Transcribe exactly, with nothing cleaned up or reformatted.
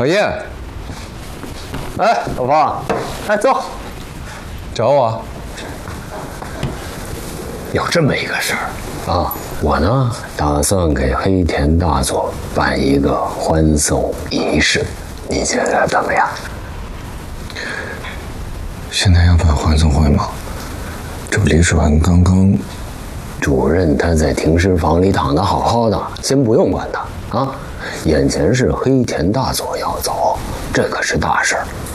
老叶， 哎，老方，哎，坐。 找我？ 有这么一个事儿啊，我呢打算给黑田大佐办一个欢送仪式，你觉得怎么样？ 现在要办欢送会吗？这李守安刚刚， 主任他在停尸房里躺得好好的，先不用管他啊。眼前是黑田大佐要走，这可是大事儿。